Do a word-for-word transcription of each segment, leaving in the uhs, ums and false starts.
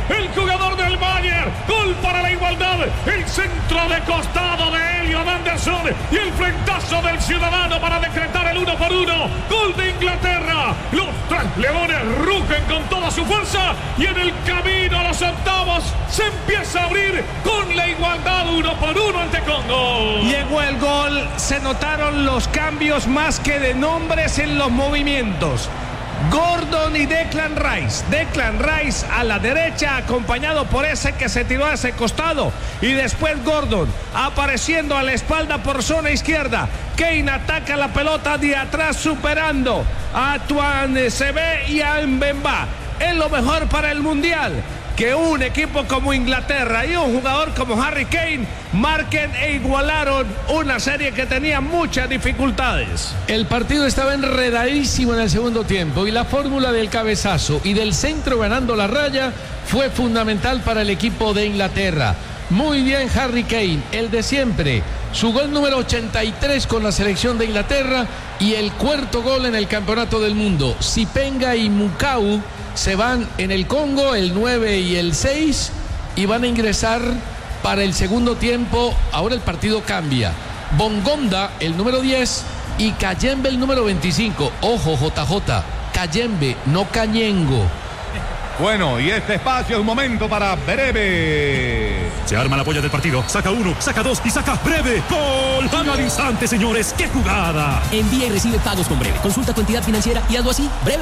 el jugador del Bayern. Gol para la igualdad. El centro de costado de Elliot Anderson y el frentazo del Ciudadano para decretar el uno por uno. Gol de Inglaterra. Los tres leones rugen con toda su fuerza y en el camino a los octavos se empieza a abrir con la igualdad uno por uno ante Congo. Llegó el gol, se notaron los cambios más que de nombres en los movimientos. Gordon y Declan Rice. Declan Rice a la derecha, acompañado por ese que se tiró a ese costado. Y después Gordon apareciendo a la espalda por zona izquierda. Kane ataca la pelota de atrás, superando a Tuan Sebe y a Mbemba. Es lo mejor para el Mundial, que un equipo como Inglaterra y un jugador como Harry Kane marquen e igualaron una serie que tenía muchas dificultades. El partido estaba enredadísimo en el segundo tiempo y la fórmula del cabezazo y del centro ganando la raya fue fundamental para el equipo de Inglaterra. Muy bien Harry Kane, el de siempre. Su gol número ochenta y tres con la selección de Inglaterra y el cuarto gol en el Campeonato del Mundo. Sipenga y Mukau se van en el Congo, el nueve y el seis, y van a ingresar para el segundo tiempo. Ahora el partido cambia. Bongonda, el número diez, y Kayembe, el número veinticinco. Ojo, J J, Kayembe, no Cañengo. Bueno, y este espacio es un momento para Breve. Se arma la polla del partido. Saca uno, saca dos y saca Breve. ¡Gol! ¡Gol al instante, señores! ¡Qué jugada! Envía y recibe pagos con Breve. Consulta tu entidad financiera y hazlo así. Breve.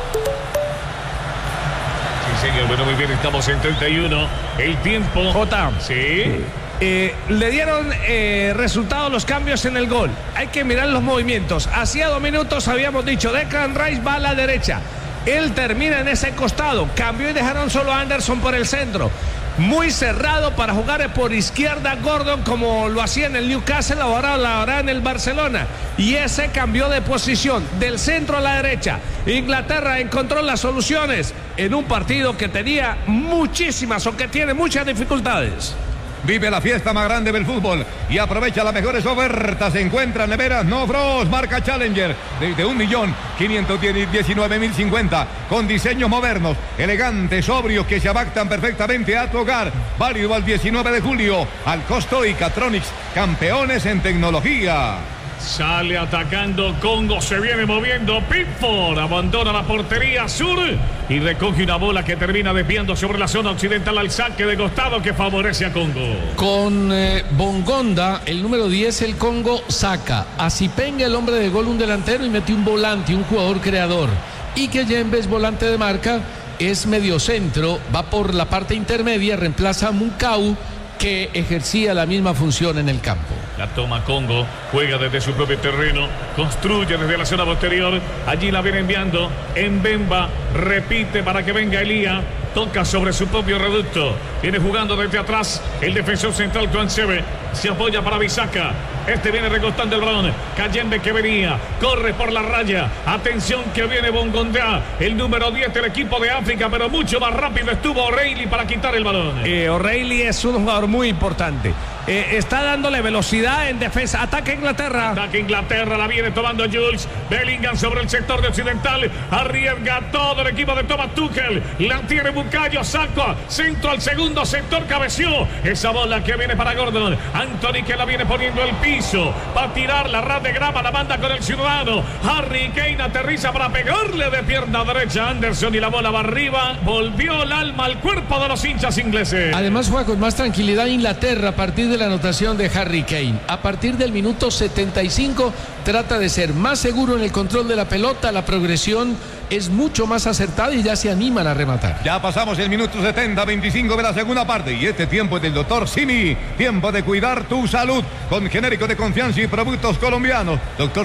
Sí, señor. Bueno, muy bien. Estamos en treinta y uno. El tiempo. J. Sí. Eh, le dieron eh, resultados los cambios en el gol. Hay que mirar los movimientos. Hacía dos minutos habíamos dicho, Declan Rice va a la derecha. Él termina en ese costado. Cambió y dejaron solo a Anderson por el centro. Muy cerrado para jugar por izquierda Gordon, como lo hacía en el Newcastle, ahora lo hará en el Barcelona. Y ese cambió de posición del centro a la derecha. Inglaterra encontró las soluciones en un partido que tenía muchísimas o que tiene muchas dificultades. Vive la fiesta más grande del fútbol y aprovecha las mejores ofertas. Se encuentra neveras No Frost, marca Challenger, desde un millón quinientos diecinueve mil cincuenta, con diseños modernos, elegantes, sobrios, que se adaptan perfectamente a tu hogar. Válido al diecinueve de julio. Al costo y Catronics, campeones en tecnología. Sale atacando Congo, se viene moviendo Pickford, abandona la portería sur y recoge una bola que termina desviando sobre la zona occidental al saque de costado que favorece a Congo. Con eh, Bongonda, el número diez, el Congo saca a Sipenga, el hombre de gol, un delantero, y mete un volante, un jugador creador. Y que Kayembe es volante de marca, es mediocentro, va por la parte intermedia, reemplaza a Mukau, que ejercía la misma función en el campo. La toma Congo, juega desde su propio terreno, construye desde la zona posterior, allí la viene enviando Mbemba, repite para que venga Elía, toca sobre su propio reducto, viene jugando desde atrás el defensor central Tuan Sebe, se apoya para Bisaca, este viene recostando el balón, Kayembe que venía, corre por la raya, atención que viene Bongonda, el número diez del equipo de África, pero mucho más rápido estuvo O'Reilly para quitar el balón. Eh, O'Reilly es un jugador muy importante. Eh, está dándole velocidad en defensa. Ataca Inglaterra. Ataca Inglaterra, la viene tomando Jules Bellingham sobre el sector de occidental. Arriesga todo el equipo de Thomas Tuchel. La tiene Bucayo, saco, centro al segundo sector, cabeció. Esa bola que viene para Gordon. Anthony que la viene poniendo el piso. Va a tirar la ras de grama, la banda con el Ciudadano. Harry Kane aterriza para pegarle de pierna derecha a Anderson y la bola va arriba. Volvió el alma al cuerpo de los hinchas ingleses. Además juega con más tranquilidad Inglaterra a partir de la anotación de Harry Kane. A partir del minuto setenta y cinco trata de ser más seguro en el control de la pelota, la progresión es mucho más acertada y ya se animan a rematar. Ya pasamos el minuto setenta, veinticinco de la segunda parte y este tiempo es del doctor Simi. Tiempo de cuidar tu salud con genérico de confianza y productos colombianos. Doctor